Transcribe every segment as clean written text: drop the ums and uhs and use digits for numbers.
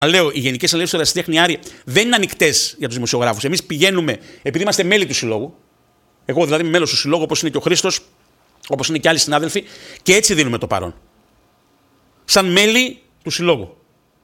Λέω, οι γενικές συνελεύσεις του ερασιτέχνη Άρη δεν είναι ανοιχτές για τους δημοσιογράφους. Εμείς πηγαίνουμε, επειδή είμαστε μέλη του συλλόγου, εγώ δηλαδή είμαι μέλος του συλλόγου, όπως είναι και ο Χρήστος, όπως είναι και άλλοι συνάδελφοι, και έτσι δίνουμε το παρόν. Σαν μέλη του συλλόγου.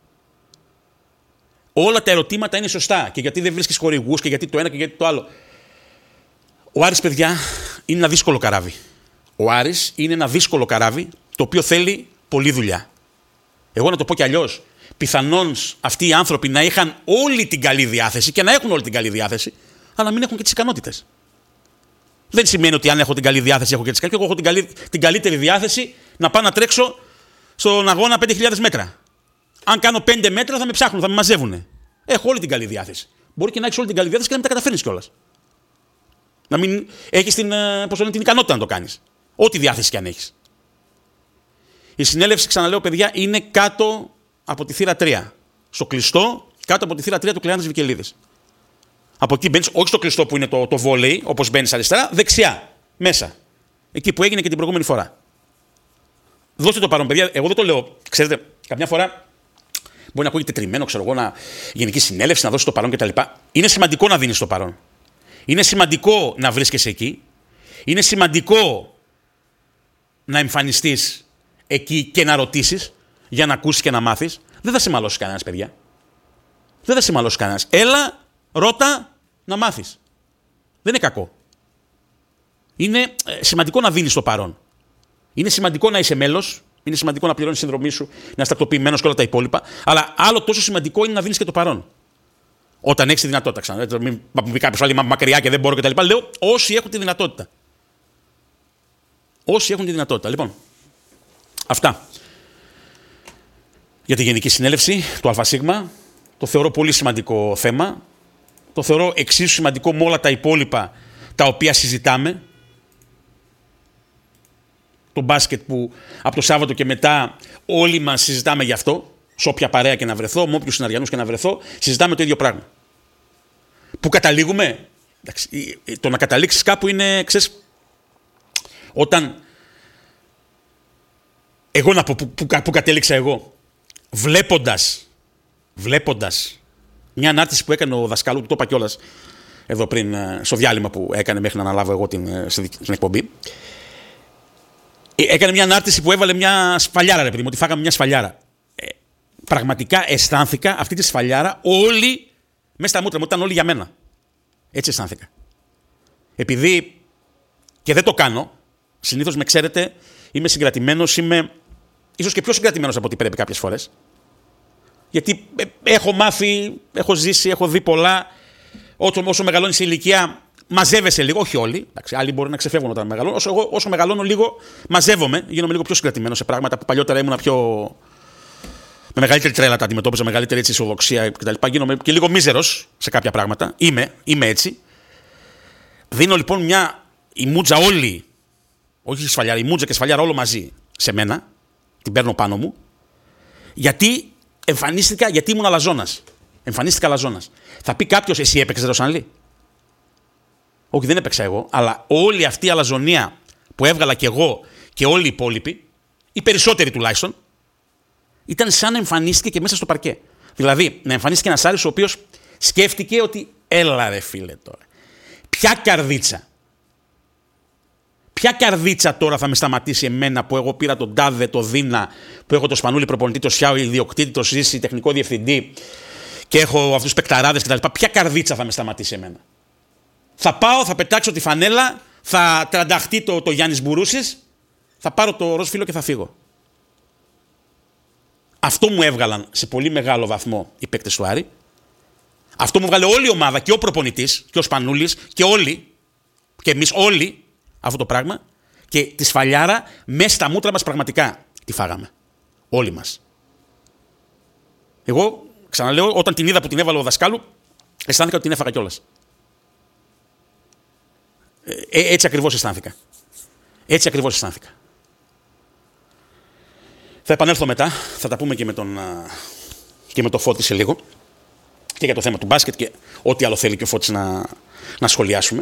Όλα τα ερωτήματα είναι σωστά. Και γιατί δεν βρίσκεις χορηγούς, και γιατί το ένα και γιατί το άλλο. Ο Άρης, παιδιά, είναι ένα δύσκολο καράβι. Ο Άρης είναι ένα δύσκολο καράβι, το οποίο θέλει πολλή δουλειά. Εγώ να το πω κι αλλιώς. Πιθανώς αυτοί οι άνθρωποι να είχαν όλη την καλή διάθεση και να έχουν όλη την καλή διάθεση, αλλά μην έχουν και τις ικανότητες. Δεν σημαίνει ότι αν έχω την καλή διάθεση έχω και τις ικανότητες. Εγώ έχω την καλύτερη διάθεση να πάω να τρέξω στον αγώνα 5.000 μέτρα. Αν κάνω 5 μέτρα θα με ψάχνουν, θα με μαζεύουν. Έχω όλη την καλή διάθεση. Μπορεί και να έχεις όλη την καλή διάθεση και να μην τα καταφέρνεις κιόλας. Να μην έχεις την ικανότητα να το κάνεις. Ό,τι διάθεση κι αν έχεις. Η συνέλευση, ξαναλέω, παιδιά, είναι κάτω από τη θύρα 3. Στο κλειστό, κάτω από τη θύρα 3 του Κλεάνθης Βικελίδης. Από εκεί μπαίνεις, όχι στο κλειστό που είναι το βόλεϊ, όπως μπαίνεις αριστερά, δεξιά, μέσα. Εκεί που έγινε και την προηγούμενη φορά. Δώστε το παρόν, παιδιά. Εγώ δεν το λέω. Ξέρετε, καμιά φορά μπορεί να ακούγεται τριμμένο, ξέρω εγώ, γενική συνέλευση, να δώσει το παρόν κτλ. Είναι σημαντικό να δίνεις το παρόν. Είναι σημαντικό να βρίσκεσαι εκεί. Είναι σημαντικό να εμφανιστείς εκεί και να ρωτήσεις για να ακούσεις και να μάθεις. Δεν θα σε μαλώσει κανένας, παιδιά. Δεν θα σε μαλώσει κανένας. Έλα, ρώτα, να μάθεις. Δεν είναι κακό. Είναι σημαντικό να δίνεις το παρόν. Είναι σημαντικό να είσαι μέλος. Είναι σημαντικό να πληρώνεις συνδρομή σου, να είσαι τακτοποιημένος και όλα τα υπόλοιπα. Αλλά άλλο τόσο σημαντικό είναι να δίνεις και το παρόν. Όταν έχεις τη δυνατότητα, ξανά. Μην μου πει κάποιος άλλη μακριά και δεν μπορώ κτλ. Λέω όσοι έχουν τη δυνατότητα. Όσοι έχουν τη δυνατότητα. Λοιπόν, αυτά. Για τη Γενική Συνέλευση του ΑΣ, το θεωρώ πολύ σημαντικό θέμα. Το θεωρώ εξίσου σημαντικό με όλα τα υπόλοιπα τα οποία συζητάμε. Το μπάσκετ που από το Σάββατο και μετά όλοι μας συζητάμε γι' αυτό. Σε όποια παρέα και να βρεθώ, με όποιους συναριανούς και να βρεθώ, συζητάμε το ίδιο πράγμα. Πού καταλήγουμε? Το να καταλήξεις κάπου είναι, ξέρεις, όταν εγώ να πω που κατέληξα εγώ, βλέποντας μια ανάρτηση που έκανε ο δασκάλου, το είπα κιόλας εδώ πριν, στο διάλειμμα που έκανε μέχρι να αναλάβω εγώ την εκπομπή. Έκανε μια ανάρτηση που έβαλε μια σφαλιάρα, ρε παιδί μου, ότι φάγαμε μια σφαλιάρα. Πραγματικά αισθάνθηκα αυτή τη σφαλιάρα όλοι μέσα στα μούτρα μου, ήταν όλοι για μένα. Έτσι αισθάνθηκα. Επειδή και δεν το κάνω, συνήθως με ξέρετε, είμαι συγκρατημένος, είμαι ίσως και πιο συγκρατημένος από ό,τι πρέπει κάποιες φορές. Γιατί έχω μάθει, έχω ζήσει, έχω δει πολλά. Όσο μεγαλώνει η ηλικία, μαζεύεσαι λίγο, όχι όλοι. Εντάξει, άλλοι μπορεί να ξεφεύγουν όταν μεγαλώνω. Όσο μεγαλώνω λίγο, μαζεύομαι, γίνομαι λίγο πιο συγκρατημένος σε πράγματα που παλιότερα ήμουν πιο. Με μεγαλύτερη τρέλα τα αντιμετώπιζα, μεγαλύτερη έτσι αισιοδοξία κτλ. Γίνομαι και λίγο μίζερος σε κάποια πράγματα. Είμαι έτσι. Δίνω λοιπόν η μούτζα όλη, όχι η σφαλιάρα, η μούτζα και η σφαλιάρα όλο μαζί σε μένα. Την παίρνω πάνω μου. Γιατί γιατί ήμουν αλαζόνας. Εμφανίστηκα αλαζόνας. Θα πει κάποιος, εσύ έπαιξες Ρωσανλή? Όχι, δεν έπαιξα εγώ, αλλά όλη αυτή η αλαζονία που έβγαλα κι εγώ και όλοι οι υπόλοιποι, οι περισσότεροι τουλάχιστον, ήταν σαν να εμφανίστηκε και μέσα στο παρκέ. Δηλαδή, να εμφανίστηκε ένας Άρης ο οποίος σκέφτηκε ότι έλα ρε φίλε τώρα. Ποια καρδίτσα τώρα θα με σταματήσει εμένα που εγώ πήρα τον Τάδε, το Δίνα, που έχω το Σπανούλη προπονητή, το Σιάου, ιδιοκτήτη, το Ζήση, τεχνικό διευθυντή και έχω αυτούς τους παικταράδες κτλ. Ποια καρδίτσα θα με σταματήσει εμένα? Θα πάω, θα πετάξω τη φανέλα, θα τρανταχτεί το Γιάννης Μπουρούσης, θα πάρω το ροζ φύλλο και θα φύγω. Αυτό μου έβγαλαν σε πολύ μεγάλο βαθμό οι παίκτες του Άρη. Αυτό μου βγάλε όλη η ομάδα και ο προπονητής και ο Σπανούλης και όλοι, και εμείς όλοι, αυτό το πράγμα, και τη σφαλιάρα μέσα στα μούτρα μας πραγματικά τη φάγαμε. Όλοι μας. Εγώ, ξαναλέω, όταν την είδα που την έβαλε ο δασκάλου, αισθάνθηκα ότι την έφαγα κιόλας. Έτσι ακριβώς αισθάνθηκα. Θα επανέλθω μετά, θα τα πούμε και με το Φώτη σε λίγο, και για το θέμα του μπάσκετ και ό,τι άλλο θέλει και ο Φώτης να σχολιάσουμε.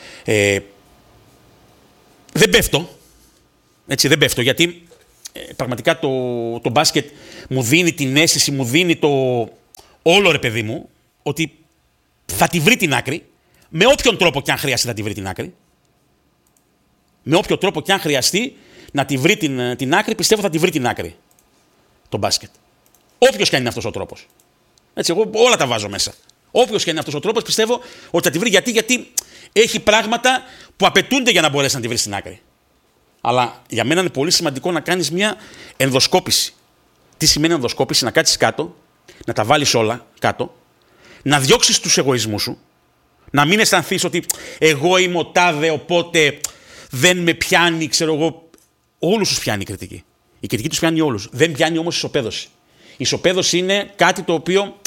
Δεν πέφτω, γιατί πραγματικά το μπάσκετ μου δίνει την αίσθηση, μου δίνει όλο ρε παιδί μου ότι θα τη βρει την άκρη, με όποιον τρόπο και αν χρειαστεί θα τη βρει την άκρη. Με όποιο τρόπο και αν χρειαστεί να τη βρει την άκρη, πιστεύω θα τη βρει την άκρη το μπάσκετ. Όποιος και αν είναι αυτός ο τρόπος. Έτσι, εγώ όλα τα βάζω μέσα. Όποιος και αν είναι αυτός ο τρόπος, πιστεύω ότι θα τη βρει. Γιατί έχει πράγματα που απαιτούνται για να μπορέσει να τη βρει στην άκρη. Αλλά για μένα είναι πολύ σημαντικό να κάνεις μια ενδοσκόπηση. Τι σημαίνει ενδοσκόπηση? Να κάτσεις κάτω, να τα βάλεις όλα κάτω, να διώξεις τους εγωισμούς σου, να μην αισθανθείς ότι εγώ είμαι ο τάδε, οπότε δεν με πιάνει, ξέρω εγώ. Όλους τους πιάνει η κριτική. Η κριτική τους πιάνει όλους. Δεν πιάνει όμως η ισοπαίδωση. Η ισοπαίδωση είναι κάτι το οποίο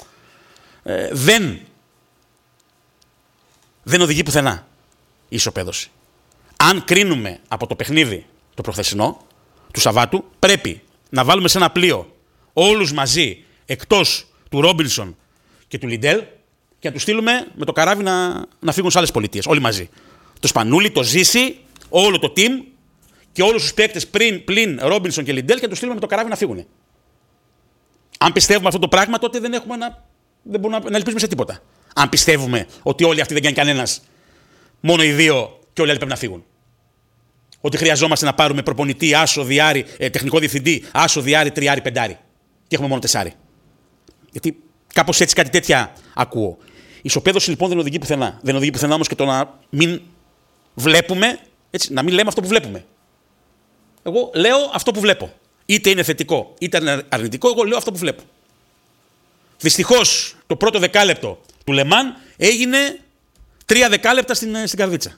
δεν οδηγεί πουθενά. Η ισοπαίδωση. Αν κρίνουμε από το παιχνίδι το προχθεσινό, του Σαββάτου, πρέπει να βάλουμε σε ένα πλοίο όλους μαζί, εκτός του Ρόμπινσον και του Λιντέλ, και να τους στείλουμε με το καράβι να φύγουν σε άλλες πολιτείες. Όλοι μαζί. Το Σπανούλι, το Ζήση, όλο το team και όλους τους παίκτες πλην Ρόμπινσον και Λιντέλ και να τους στείλουμε με το καράβι να φύγουν. Αν πιστεύουμε αυτό το πράγμα, τότε δεν μπορούμε να ελπίζουμε σε τίποτα. Αν πιστεύουμε ότι όλοι αυτοί δεν κάνει κανένας, μόνο οι δύο και όλοι οι άλλοι πρέπει να φύγουν. Ότι χρειαζόμαστε να πάρουμε προπονητή, άσο, διάρη, τεχνικό διευθυντή, άσο, διάρη, τριάρη, πεντάρι. Και έχουμε μόνο τεσσάρι. Γιατί κάπως έτσι κάτι τέτοια ακούω. Η ισοπαίδωση λοιπόν δεν οδηγεί πουθενά. Δεν οδηγεί πουθενά όμως και το να μην βλέπουμε, έτσι, να μην λέμε αυτό που βλέπουμε. Εγώ λέω αυτό που βλέπω. Είτε είναι θετικό είτε είναι αρνητικό, εγώ λέω αυτό που βλέπω. Δυστυχώς το πρώτο δεκάλεπτο του Λεμάν έγινε 3 δεκάλεπτα στην καρδίτσα.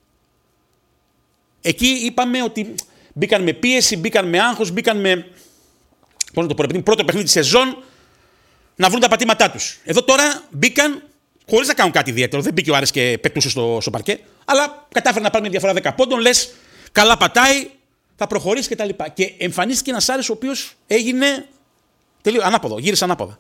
Εκεί είπαμε ότι μπήκαν με πίεση, μπήκαν με άγχος, μπήκαν με. Πώς να το πω, πρώτο παιχνίδι της σεζόν να βρουν τα πατήματά τους. Εδώ τώρα μπήκαν χωρίς να κάνουν κάτι ιδιαίτερο. Δεν μπήκε ο Άρης και πετούσε στο παρκέ, αλλά κατάφερε να πάρει μια διαφορά 10 πόντων. Λες, καλά πατάει, θα προχωρήσει κτλ. Και εμφανίστηκε ένας Άρης ο οποίος έγινε τελείως ανάποδο, γύρισε ανάποδα.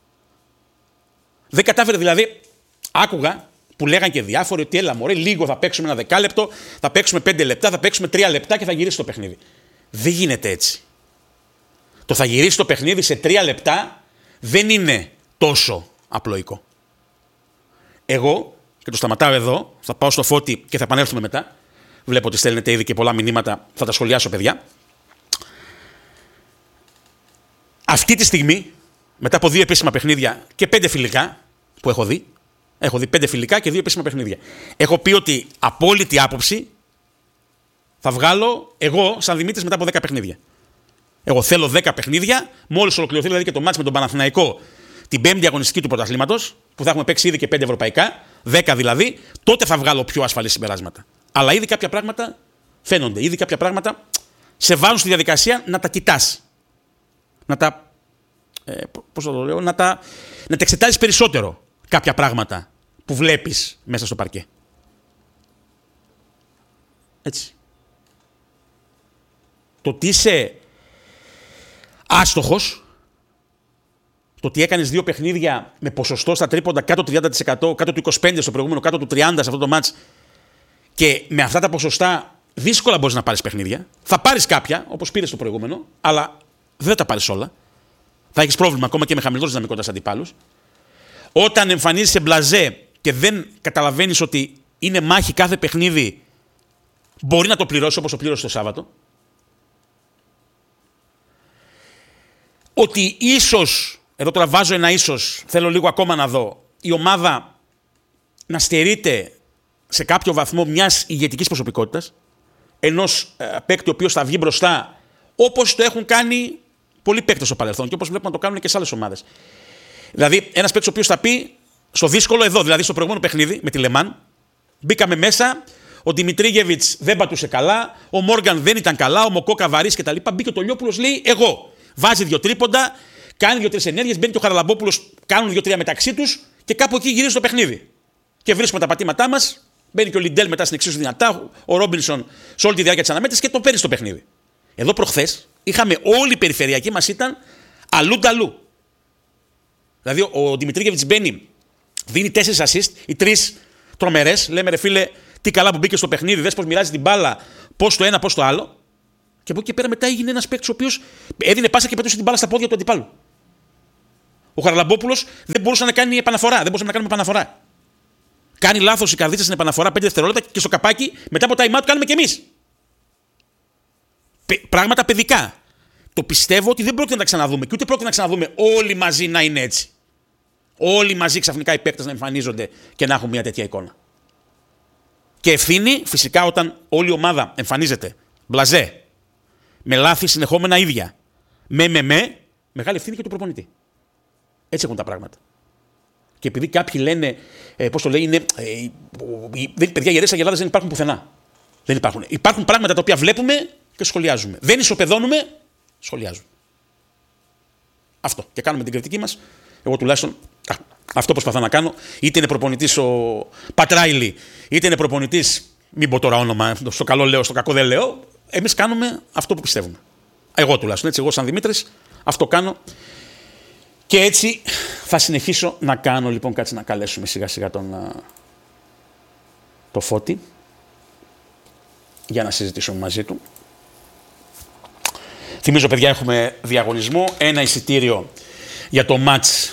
Δεν κατάφερε δηλαδή, άκουγα που λέγαν και διάφοροι ότι έλα μωρέ, λίγο θα παίξουμε ένα δεκάλεπτο, θα παίξουμε 5 λεπτά, θα παίξουμε 3 λεπτά και θα γυρίσει το παιχνίδι. Δεν γίνεται έτσι. Το θα γυρίσει το παιχνίδι σε 3 λεπτά δεν είναι τόσο απλοϊκό. Εγώ, και το σταματάω εδώ, θα πάω στο Φώτη και θα επανέλθουμε μετά. Βλέπω ότι στέλνετε ήδη και πολλά μηνύματα, θα τα σχολιάσω παιδιά. Αυτή τη στιγμή, μετά από 2 επίσημα παιχνίδια και 5 φιλικά που έχω δει 5 φιλικά και 2 επίσημα παιχνίδια. Έχω πει ότι απόλυτη άποψη θα βγάλω εγώ σαν Δημήτρης μετά από 10 παιχνίδια. Εγώ θέλω 10 παιχνίδια, μόλις ολοκληρωθεί δηλαδή και το μάτς με τον Παναθηναϊκό την 5η αγωνιστική του πρωταθλήματος, που θα έχουμε παίξει ήδη και 5 ευρωπαϊκά, 10 δηλαδή, τότε θα βγάλω πιο ασφαλή συμπεράσματα. Αλλά ήδη κάποια πράγματα φαίνονται, ήδη κάποια πράγματα σε βάζουν στη διαδικασία να τα κοιτάς. Να τα. Πώς θα το λέω, να τα εξετάζεις περισσότερο κάποια πράγματα που βλέπεις μέσα στο παρκέ. Έτσι. Το ότι είσαι άστοχος, το ότι έκανες 2 παιχνίδια με ποσοστό στα τρίποντα κάτω του 30%, κάτω του 25% στο προηγούμενο, κάτω του 30% σε αυτό το μάτς, και με αυτά τα ποσοστά δύσκολα μπορείς να πάρεις παιχνίδια. Θα πάρεις κάποια, όπως πήρες το προηγούμενο, αλλά δεν τα πάρεις όλα. Θα έχεις πρόβλημα ακόμα και με χαμηλότερες δυναμικότητες αντιπάλους. Όταν εμφανίζεσαι μπλαζέ και δεν καταλαβαίνεις ότι είναι μάχη κάθε παιχνίδι, μπορεί να το πληρώσεις όπως το πλήρωσε το Σάββατο. Ότι ίσως, εδώ τώρα βάζω ένα ίσως, θέλω λίγο ακόμα να δω, η ομάδα να στερείται σε κάποιο βαθμό μιας ηγετικής προσωπικότητας, ενός παίκτη ο οποίος θα βγει μπροστά, όπως το έχουν κάνει πολλοί παίκτες στο παρελθόν και όπως βλέπουμε να το κάνουν και σε άλλες ομάδες. Δηλαδή, ένας παίκτης ο οποίος θα πει στο δύσκολο εδώ, δηλαδή στο προηγούμενο παιχνίδι με τη Λεμάν, μπήκαμε μέσα, ο Δημητρίγεβιτς δεν πατούσε καλά, ο Μόργαν δεν ήταν καλά, ο Μοκόκα βαρύς κτλ. Μπήκε ο Τολιόπουλος, λέει εγώ. Βάζει 2 τρίποντα, κάνει 2-3 ενέργειες, μπαίνει και ο Χαραλαμπόπουλος, κάνουν 2-3 μεταξύ τους και κάπου εκεί γυρίζει το παιχνίδι. Και βρίσκουμε τα πατήματά μας, μπαίνει και ο Λιντέλ μετά στην εξίσου δυνατά, ο Ρόμπινσον σε όλη τη διάρκεια της αναμέτρησης και το παίρνει στο παιχνίδι. Εδώ προχθές είχαμε όλη η περιφερειακή μας ήταν αλλού. Δηλαδή ο Δημητρίγεβιτς μπαίνει, δίνει 4 assist, οι 3 τρομερές. Λέμε ρε φίλε, τι καλά που μπήκε στο παιχνίδι, δες πώς μοιράζει την μπάλα, πώς το ένα, πώς το άλλο. Και από εκεί και πέρα μετά έγινε ένας παίκτης ο οποίος έδινε πάσα και πετούσε την μπάλα στα πόδια του αντιπάλου. Ο Χαραλαμπόπουλος δεν μπορούσε να κάνει επαναφορά. Δεν μπορούσαμε να κάνουμε επαναφορά. Κάνει λάθος η Καρδίτσα στην επαναφορά 5 δευτερόλεπτα και στο καπάκι μετά από time out κάνουμε κι εμείς. Πράγματα παιδικά. Το πιστεύω ότι δεν πρόκειται να τα ξαναδούμε και ούτε πρόκειται να ξαναδούμε όλοι μαζί να είναι έτσι. Όλοι μαζί ξαφνικά οι παίκτες να εμφανίζονται και να έχουν μια τέτοια εικόνα. Και ευθύνη φυσικά όταν όλη η ομάδα εμφανίζεται μπλαζέ, με λάθη συνεχόμενα ίδια, μεγάλη ευθύνη και του προπονητή. Έτσι έχουν τα πράγματα. Και επειδή κάποιοι λένε, πώς το λέει, είναι. Παιδιά, οι ιερές αγελάδες δεν υπάρχουν πουθενά. Δεν υπάρχουν. Υπάρχουν πράγματα τα οποία βλέπουμε και σχολιάζουμε. Δεν ισοπεδώνουμε, σχολιάζουμε. Αυτό. Και κάνουμε την κριτική μας. Εγώ τουλάχιστον αυτό προσπαθώ να κάνω. Είτε είναι προπονητής ο Πατράιλι, είτε είναι προπονητής. Μην πω τώρα όνομα, στο καλό λέω, στο κακό δεν λέω. Εμείς κάνουμε αυτό που πιστεύουμε. Εγώ τουλάχιστον. Έτσι, εγώ σαν Δημήτρης, αυτό κάνω. Και έτσι θα συνεχίσω να κάνω. Λοιπόν, κάτσε να καλέσουμε σιγά σιγά το Φώτη για να συζητήσουμε μαζί του. Θυμίζω, παιδιά, έχουμε διαγωνισμό. Ένα εισιτήριο για το μάτς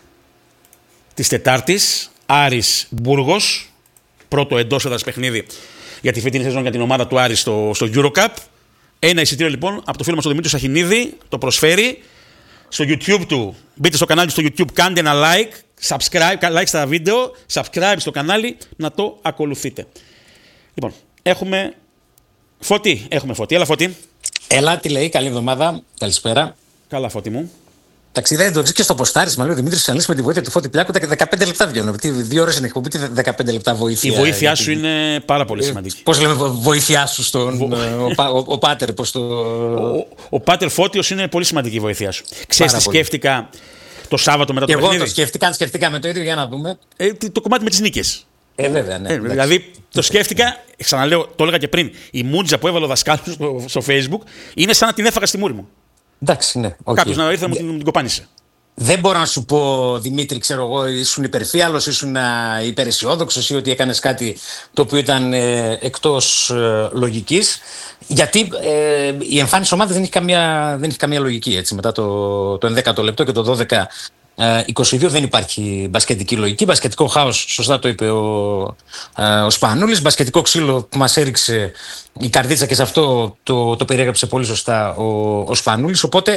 της Τετάρτης. Άρης Μπούργος. Πρώτο εντός έδρας παιχνίδι για τη φετινή σεζόν για την ομάδα του Άρη στο Eurocup. Ένα εισιτήριο λοιπόν από το φίλο μας τον Δημήτρη Σαχινίδη. Το προσφέρει. Στο YouTube του, μπείτε στο κανάλι του στο YouTube, κάντε ένα like στα βίντεο, subscribe στο κανάλι, να το ακολουθείτε. Λοιπόν, έχουμε Φώτη. Έλα Φώτη. Έλα, τι λέει, καλή εβδομάδα, καλησπέρα. Καλά Φώτη μου. Ταξιδεύει το και στο ποστάρισμα, λέει ο Δημήτρης Σανλής με τη βοήθεια του Φώτη Πλιάκου, τα 15 λεπτά βγαίνουν. 2 ώρες είναι εκπομπή, 15 λεπτά βοήθεια. Η βοήθειά σου είναι πάρα πολύ σημαντική. Πώς λέμε, βοήθειά σου στον. Ο Πάτερ, πώς το. Ο Πάτερ Φώτιος είναι πολύ σημαντική η βοήθειά σου. Ξέρεις τι σκέφτηκα το Σάββατο μετά το παιχνίδι. Εγώ το σκέφτηκα, σκεφτήκαμε το ίδιο, για να δούμε. Το κομμάτι με τις νίκες. Βέβαια, ναι. Δηλαδή το σκέφτηκα, ξαναλέω, το έλεγα και πριν. Η μούτζα που έβαλε ο δασκάλος στο Facebook είναι σαν να την έφαγα στη μούρη μου. Εντάξει, ναι. Okay. Κάποιος να ήρθε να μου την κοπάνισε. Δεν μπορώ να σου πω, Δημήτρη, ξέρω εγώ, ήσουν υπερφύαλος, ήσουν υπεραισιόδοξος ή ότι έκανες κάτι το οποίο ήταν εκτός λογικής. Γιατί η εμφάνιση ομάδας δεν έχει καμία λογική. Έτσι. Μετά το 11ο λεπτό και το 12-22 δεν υπάρχει μπασκετική λογική. Μπασκετικό χάος, σωστά το είπε ο Σπανούλης. Μπασκετικό ξύλο που μας έριξε η Καρδίτσα και σε αυτό το περιέγραψε πολύ σωστά ο Σπανούλης. Οπότε,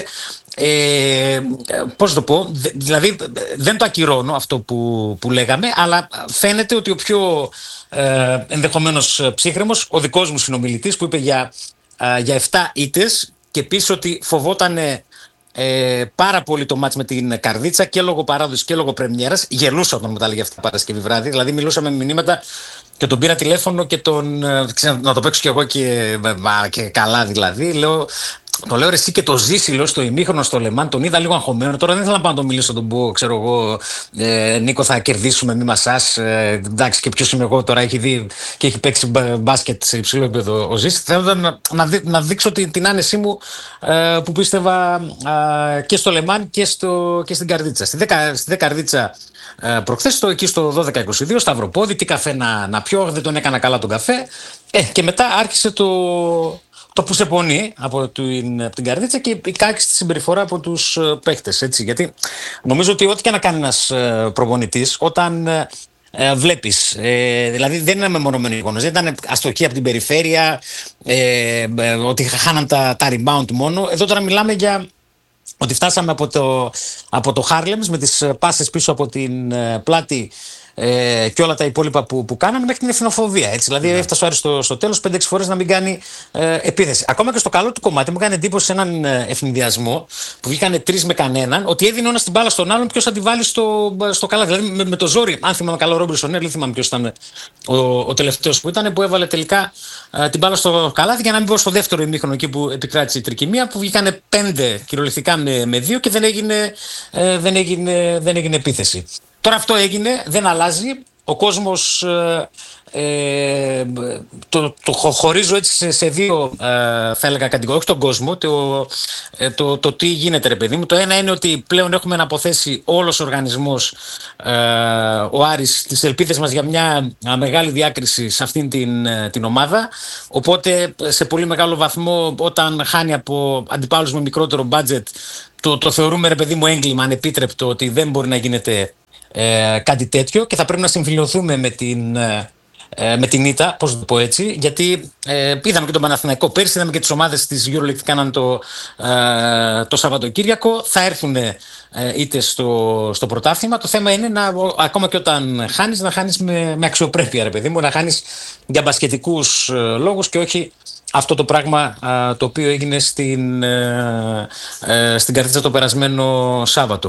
πώς το πω, δηλαδή δεν το ακυρώνω αυτό που λέγαμε, αλλά φαίνεται ότι ο πιο ενδεχομένως ψύχρεμος, ο δικός μου συνομιλητής που είπε για 7 ήττες και επίσης ότι φοβότανε πάρα πολύ το μάτς με την Καρδίτσα και λόγω παράδοσης και λόγω πρεμιέρας. Γελούσα όταν μου τα έλεγε αυτά Παρασκευή βράδυ. Δηλαδή, μιλούσαμε με μηνύματα και τον πήρα τηλέφωνο και να το παίξω κι εγώ και καλά δηλαδή. Το λέω εσύ και το ζήσει, λέω, στο ημίχρονο στο Λεμάν, τον είδα λίγο αγχωμένο. Τώρα δεν ήθελα να πάω να τον μιλήσω, τον πω, ξέρω εγώ, Νίκο, θα κερδίσουμε, μη μασάς. Εντάξει, και ποιος είμαι εγώ τώρα, έχει δει και έχει παίξει μπάσκετ σε υψηλό επίπεδο ο Ζήσης. Θέλω να δείξω την άνεσή μου που πίστευα και στο Λεμάν και στην Καρδίτσα. Στη Καρδίτσα προχθές, εκεί στο 12-22, σταυροπόδι, τι καφέ να πιω, δεν τον έκανα καλά τον καφέ. Και μετά άρχισε το που σε πονεί από την Καρδίτσα και η κάκιστη συμπεριφορά από τους παίχτες. Έτσι. Γιατί νομίζω ότι ό,τι και να κάνει ένας προπονητής, όταν βλέπεις, δηλαδή δεν είναι μεμονωμένο εικόνες, δεν ήταν αστοχή από την περιφέρεια, ότι χάναν τα rebound μόνο. Εδώ τώρα μιλάμε για ότι φτάσαμε από το Χάρλεμς με τις πάσες πίσω από την πλάτη και όλα τα υπόλοιπα που κάνανε μέχρι την ευθυνοφοβία. Έτσι. Δηλαδή, έφτασε ο Άρης στο τέλος 5-6 φορές να μην κάνει επίθεση. Ακόμα και στο καλό του κομμάτι μου έκανε εντύπωση σε έναν ευνηδιασμό που βγήκανε 3 με κανέναν, ότι έδινε ένα την μπάλα στον άλλον, ποιος θα τη βάλει στο καλά. Δηλαδή, με το ζόρι, αν θυμάμαι καλά, ο Ρόμπερσον, δεν θυμάμαι ποιος ήταν ο τελευταίος που ήταν, που έβαλε τελικά την μπάλα στο καλάθι, για να μην πω στο δεύτερο ημίχρονο εκεί που επικράτησε η τρικυμία, που βγήκανε 5 κυριολεκτικά με 2 και δεν έγινε επίθεση. Τώρα αυτό έγινε, δεν αλλάζει. ο κόσμος το χωρίζω έτσι σε δύο θα έλεγα κατηγορίες, όχι τον κόσμο, το τι γίνεται ρε παιδί μου. Το ένα είναι ότι πλέον έχουμε να αποθέσει όλος ο οργανισμός, ο Άρης, τις ελπίδες μας για μια μεγάλη διάκριση σε αυτήν την ομάδα, οπότε σε πολύ μεγάλο βαθμό όταν χάνει από αντιπάλους με μικρότερο μπάτζετ το θεωρούμε ρε παιδί μου έγκλημα ανεπίτρεπτο, ότι δεν μπορεί να γίνεται κάτι τέτοιο και θα πρέπει να συμφιλειωθούμε με την ήττα, πώς το πω έτσι, γιατί είδαμε και τον Παναθηναϊκό πέρσι, είδαμε και τις ομάδες της EuroLeague κάναν το Σαββατοκύριακο, θα έρθουν ήττες στο πρωτάθλημα. Το θέμα είναι ακόμα και όταν χάνεις, να χάνεις με αξιοπρέπεια ρε παιδί μου, να χάνεις για μπασκετικούς λόγους και όχι αυτό το πράγμα το οποίο έγινε στην Καρδίτσα το περασμένο Σάββατο.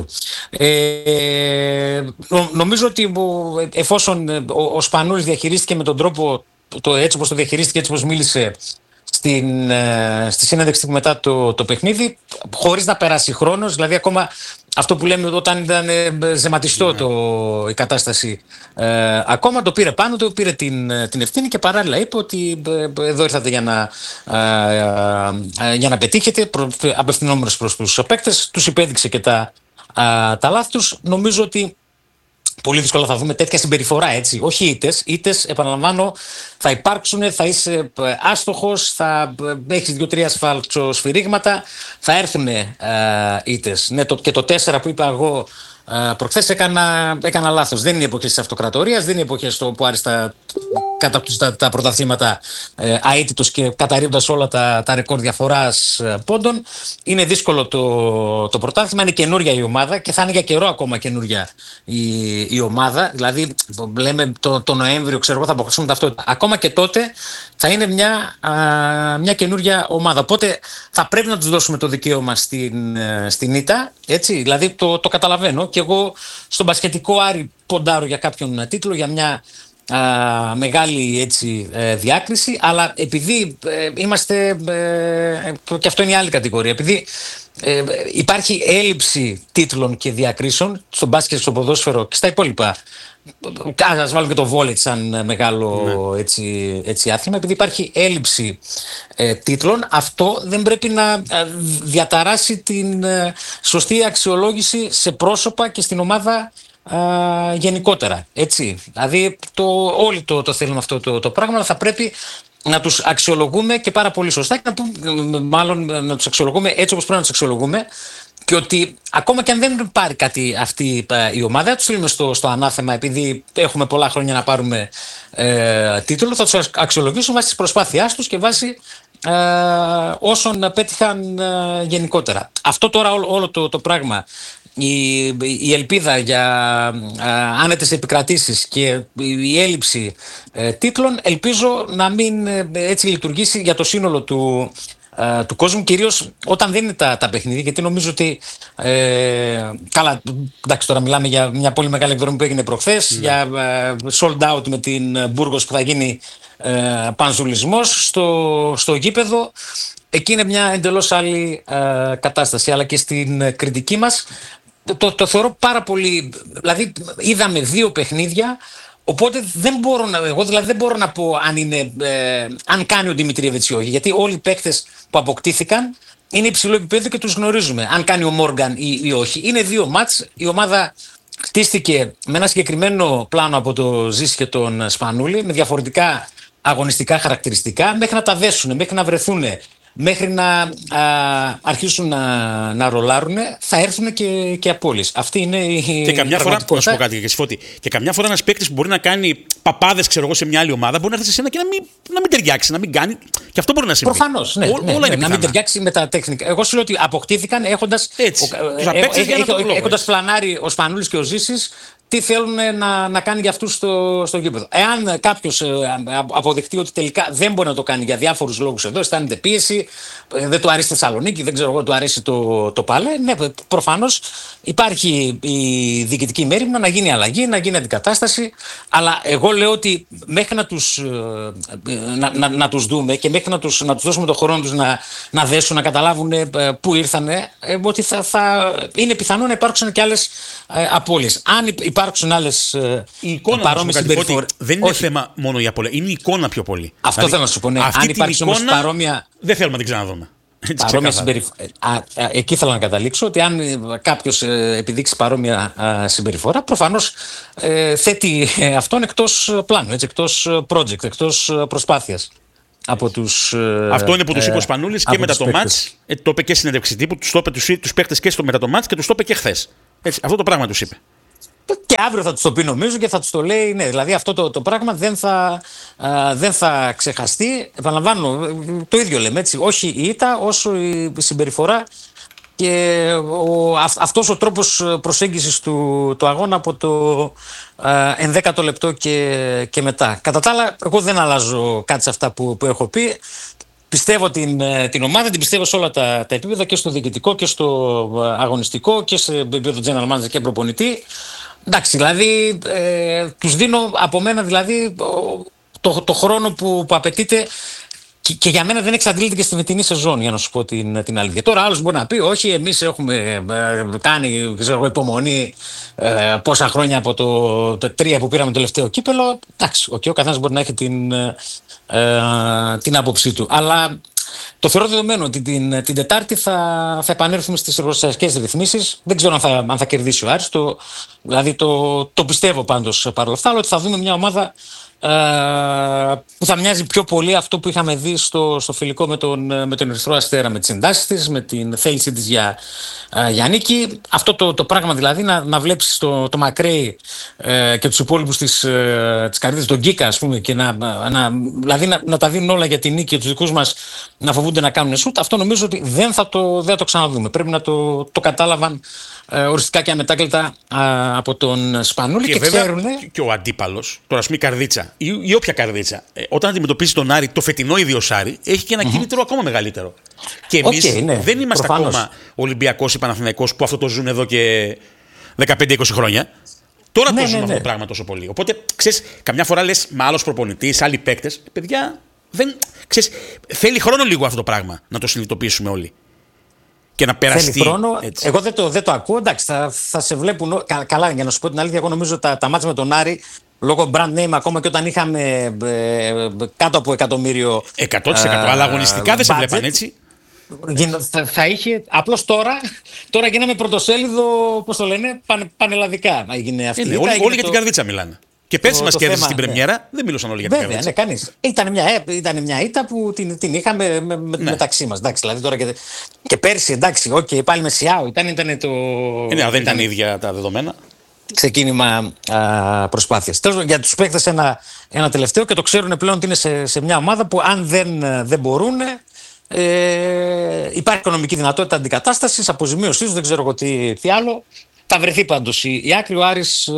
Νομίζω ότι εφόσον ο Σπανούλης διαχειρίστηκε με τον τρόπο έτσι όπως το διαχειρίστηκε, έτσι όπως μίλησε στη συνέντευξη μετά το παιχνίδι, χωρίς να περάσει χρόνος, δηλαδή ακόμα αυτό που λέμε όταν ήταν ζεματιστό η κατάσταση, ακόμα το πήρε πάνω του, πήρε την ευθύνη και παράλληλα είπε ότι εδώ ήρθατε για να πετύχετε, απευθυνόμενος προς τους παίκτες, τους υπέδειξε και τα λάθη τους. Νομίζω ότι πολύ δύσκολα θα δούμε τέτοια συμπεριφορά, έτσι. Όχι ήττες. Ήττες, επαναλαμβάνω, θα υπάρξουν, θα είσαι άστοχος, θα έχεις 2-3 ασφαλτσοσφυρίγματα, θα έρθουν ήττες. Ναι, και το 4 που είπα εγώ προχθές έκανα λάθος. Δεν είναι η εποχή της αυτοκρατορίας, δεν είναι η εποχή που άριστα κατακτούσε τα πρωταθλήματα αίτητος και καταρρίπτοντας όλα τα ρεκόρ διαφοράς πόντων. Είναι δύσκολο το πρωτάθλημα, είναι καινούρια η ομάδα και θα είναι για καιρό ακόμα καινούρια η ομάδα. Δηλαδή, λέμε το Νοέμβριο, ξέρω εγώ, θα αποκτήσουμε ταυτότητα. Ακόμα και τότε θα είναι μια καινούρια ομάδα. Οπότε θα πρέπει να τους δώσουμε το δικαίωμα στην ήττα. Έτσι, δηλαδή το καταλαβαίνω. Και εγώ στον μπασκετικό Άρη ποντάρω για κάποιον τίτλο, για μια μεγάλη έτσι, διάκριση, αλλά επειδή είμαστε, και αυτό είναι η άλλη κατηγορία, επειδή υπάρχει έλλειψη τίτλων και διακρίσεων στο μπάσκετ, στο ποδόσφαιρο και στα υπόλοιπα, ας βάλουμε και το βόλεϊ σαν μεγάλο έτσι άθλημα, επειδή υπάρχει έλλειψη τίτλων, αυτό δεν πρέπει να διαταράσει την σωστή αξιολόγηση σε πρόσωπα και στην ομάδα γενικότερα, έτσι. Δηλαδή όλοι το θέλουμε αυτό το πράγμα, αλλά θα πρέπει να τους αξιολογούμε και πάρα πολύ σωστά και μάλλον να τους αξιολογούμε έτσι όπως πρέπει να τους αξιολογούμε, και ότι ακόμα και αν δεν πάρει κάτι αυτή η ομάδα, τους στείλουμε στο ανάθεμα επειδή έχουμε πολλά χρόνια να πάρουμε τίτλο, θα τους αξιολογήσουμε βάσει της προσπάθειάς τους και βάσει όσων πέτυχαν γενικότερα. Αυτό τώρα όλο το πράγμα, η ελπίδα για άνετες επικρατήσεις και η έλλειψη τίτλων, ελπίζω να μην έτσι λειτουργήσει για το σύνολο του κόσμου, κυρίως όταν δεν είναι τα παιχνίδια, γιατί νομίζω ότι καλά, εντάξει, τώρα μιλάμε για μια πολύ μεγάλη εκδρομή που έγινε προχθές, για sold out με την Μπούργος που θα γίνει πανζουλισμός στο γήπεδο. Εκεί είναι μια εντελώς άλλη κατάσταση, αλλά και στην κριτική μας το θεωρώ πάρα πολύ, δηλαδή είδαμε 2 παιχνίδια, οπότε εγώ δεν μπορώ να πω αν κάνει ο Δημητριέβιτς ή όχι, γιατί όλοι οι παίκτες που αποκτήθηκαν είναι υψηλό επίπεδο και τους γνωρίζουμε, αν κάνει ο Μόργαν ή όχι. Είναι 2 μάτς, η ομάδα χτίστηκε με ένα συγκεκριμένο πλάνο από το Ζήση και τον Σπανούλη, με διαφορετικά αγωνιστικά χαρακτηριστικά, μέχρι να τα δέσουν, μέχρι να βρεθούν, μέχρι να αρχίσουν να ρολάρουν, θα έρθουν και απώλειες. Αυτή είναι η και καμιά φορά, να σου πω κάτι και Φώτη, και καμιά φορά ένας παίκτης που μπορεί να κάνει παπάδες, ξέρω εγώ, σε μια άλλη ομάδα, μπορεί να έρθει σε ένα και να μην ταιριάξει, να μην κάνει. Και αυτό μπορεί να συμβεί. Προφανώς, ναι, όλα είναι να μην ταιριάξει με τα τεχνικά. Εγώ σου λέω ότι αποκτήθηκαν έχοντας πλανάρει ο Σπανούλης και ο Ζήσης τι θέλουν να κάνει για αυτούς στο γήπεδο. Εάν κάποιος αποδεχτεί ότι τελικά δεν μπορεί να το κάνει για διάφορους λόγους εδώ, αισθάνεται πίεση, δεν του αρέσει η Θεσσαλονίκη, δεν ξέρω εγώ, του αρέσει το Παλέ, ναι, προφανώς υπάρχει η διοικητική μέριμνα να γίνει αλλαγή, να γίνει αντικατάσταση, αλλά εγώ λέω ότι μέχρι να τους δούμε και μέχρι να τους δώσουμε το χρόνο τους να δέσουν, να καταλάβουν πού ήρθανε, ότι θα είναι πιθανό να υπάρξουν και άλλες απώλειες. Αν υπάρξουν άλλες παρόμοιες συμπεριφορές. Δεν είναι θέμα μόνο η απώλεια, είναι η εικόνα πιο πολύ. Αυτό δηλαδή, θέλω να σου πω. Ναι. Αν υπάρξει όμως παρόμοια. Δεν θέλουμε να την ξαναδούμε. Παρόμοια εκεί θέλω να καταλήξω ότι αν κάποιος επιδείξει παρόμοια συμπεριφορά, προφανώς θέτει αυτόν εκτός πλάνου, έτσι, εκτός project, εκτός προσπάθειας. Αυτό είναι που τους είπε ο Σπανούλης και μετά το μάτς. Το είπε και στην συνέντευξη τύπου, τους το είπε τους παίκτες και μετά το μάτς και τους το είπε και χθες. Αυτό το πράγμα τους είπε. Και αύριο θα τους το πει νομίζω και θα τους το λέει. Ναι, δηλαδή αυτό το πράγμα δεν θα ξεχαστεί. Επαναλαμβάνω, το ίδιο λέμε έτσι. Όχι η ήττα όσο η συμπεριφορά και αυτός ο τρόπος προσέγγισης του αγώνα από το 11ο λεπτό και μετά. Κατά τα άλλα, εγώ δεν αλλάζω κάτι σε αυτά που έχω πει. Πιστεύω την ομάδα, την πιστεύω σε όλα τα επίπεδα, και στο διοικητικό και στο αγωνιστικό και σε επίπεδο general manager και προπονητή. Εντάξει, δηλαδή τους δίνω από μένα δηλαδή το χρόνο που απαιτείται και για μένα δεν εξαντλείται και στη φετινή σεζόν, για να σου πω την αλήθεια. Τώρα άλλος μπορεί να πει όχι, εμείς έχουμε κάνει υπομονή πόσα χρόνια από το 3 που πήραμε το τελευταίο κύπελο. Εντάξει, ο καθένας μπορεί να έχει την άποψή του. Αλλά το θεωρώ δεδομένο ότι την Τετάρτη θα επανέλθουμε στις εργοστασιακές ρυθμίσεις. Δεν ξέρω αν θα κερδίσει ο Άρης. Δηλαδή το πιστεύω πάντως παρόλα αυτά, αλλά ότι θα δούμε μια ομάδα που θα μοιάζει πιο πολύ αυτό που είχαμε δει στο φιλικό με τον Ερυθρό Αστέρα, με τις εντάσεις της, με την θέλησή της για νίκη. Αυτό το πράγμα δηλαδή, να βλέπεις το Μακρέι και τους υπόλοιπους της Καρδίτας, τον Γκίκα ας πούμε, και δηλαδή να τα δίνουν όλα για την νίκη και τους δικούς μας να φοβούνται να κάνουν σουτ. Αυτό νομίζω ότι δεν θα το ξαναδούμε. Πρέπει να το κατάλαβαν οριστικά και αμετάκλητα από τον Σπανούλη και ξέρουν. Και ο αντίπαλος, τώρα ας πούμε η Καρδίτσα ή όποια Καρδίτσα, όταν αντιμετωπίζει τον Άρη, το φετινό ίδιο Άρη, έχει και ένα κίνητρο ακόμα μεγαλύτερο. Και εμείς δεν είμαστε ακόμα Ολυμπιακός ή Παναθηναϊκός που αυτό το ζουν εδώ και 15-20 χρόνια. Τώρα το ζούμε αυτό το πράγμα τόσο πολύ. Οπότε, ξέρεις, καμιά φορά λες με άλλος προπονητής, άλλοι παίκτες, παιδιά, ξέρεις, θέλει χρόνο λίγο αυτό το πράγμα να το συνειδητοποιήσουμε όλοι. Και να περαστεί. Θέλει χρόνο. Έτσι. Εγώ δεν το ακούω. Εντάξει, θα σε βλέπουν. Καλά, για να σου πω την αλήθεια, εγώ νομίζω τα μάτια με τον Άρη, λόγω brand name, ακόμα και όταν είχαμε κάτω από 100.000. 100%. Αλλά αγωνιστικά δεν σε βλέπαν έτσι. Θα είχε. Απλώς τώρα γίναμε πρωτοσέλιδο, πώς το λένε, πανελλαδικά. Όλοι για την Καρδίτσα μιλάνε. Και πέρσι μας κέρδισε στην πρεμιέρα, δεν μιλούσαν όλοι για την Καρδίτσα. Ναι, κανείς. Ήταν μια ήττα που την είχαμε μεταξύ μας. Εντάξει, δηλαδή τώρα και πέρσι, εντάξει, πάλι με Σιάου ήταν το. Δεν ήταν ίδια τα δεδομένα. Ξεκίνημα προσπάθειας. Τέλος, για τους παίκτες ένα τελευταίο, και το ξέρουν πλέον ότι είναι σε μια ομάδα που αν δεν μπορούν. Υπάρχει οικονομική δυνατότητα αντικατάστασης, αποζημίωσης, δεν ξέρω εγώ τι άλλο. Θα βρεθεί πάντως η άκρη, ο Άρης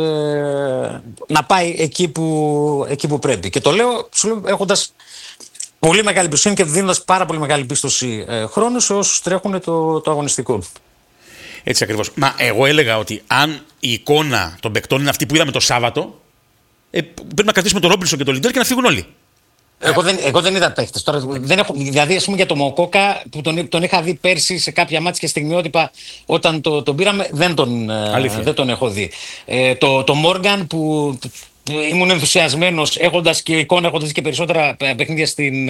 να πάει εκεί που πρέπει. Και το λέω έχοντας πολύ μεγάλη εμπιστοσύνη και δίνοντας πάρα πολύ μεγάλη πίστοση χρόνου σε όσους τρέχουν το αγωνιστικό. Έτσι ακριβώς. Μα εγώ έλεγα ότι αν η εικόνα των παικτών είναι αυτή που είδαμε το Σάββατο, πρέπει να κρατήσουμε τον Ρόμπινσον και τον Λιντέρ και να φύγουν όλοι. Εγώ δεν είδα παίχτες. Δηλαδή, ας πούμε, για τον Μοκόκα που τον είχα δει πέρσι σε κάποια μάτς και στιγμιότυπα όταν τον πήραμε, δεν τον έχω δει. Το Μόργαν που ήμουν ενθουσιασμένος έχοντας και εικόνα, έχοντας και περισσότερα παιχνίδια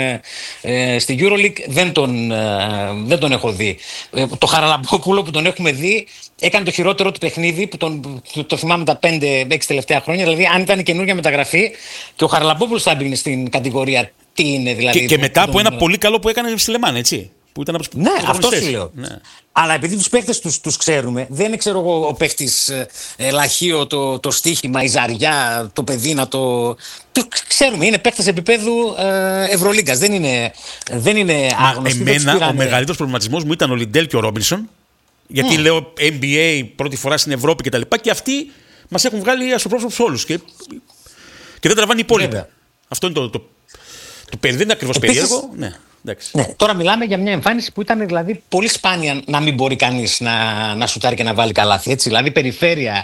στη EuroLeague, δεν τον έχω δει. Το Χαραλαμπόπουλο που τον έχουμε δει έκανε το χειρότερο του παιχνίδι που το θυμάμαι τα 5-6 τελευταία χρόνια. Δηλαδή, αν ήταν καινούργια μεταγραφή, και ο Χαραλαμπόπουλος θα μπει στην κατηγορία τι είναι. Δηλαδή, και μετά από ένα πολύ καλό που έκανε στη Λεμάν, έτσι. Που ήταν ναι, αυτό σου λέω. Ναι. Αλλά επειδή τους παίχτες τους ξέρουμε, δεν είναι, ξέρω εγώ, ο παίχτης Λαχείο το στοίχημα, η Ζαριά, το παιδί να το ξέρουμε. Είναι παίχτες επίπεδου Ευρωλίγκας. Δεν είναι άγνωστοι. Εμένα ο μεγαλύτερος προβληματισμός μου ήταν ο Λιντέλ και ο Ρόμπινσον. Γιατί λέω NBA πρώτη φορά στην Ευρώπη κτλ. Και αυτοί μας έχουν βγάλει ασωπρόσωπους όλους. Και δεν τραβάνε οι υπόλοιποι. Αυτό είναι το παιδί. Δεν είναι ακριβώς περίεργο. Ναι, τώρα μιλάμε για μια εμφάνιση που ήταν δηλαδή πολύ σπάνια να μην μπορεί κανείς να σουτάρει και να βάλει καλάθι. Έτσι. Δηλαδή περιφέρεια,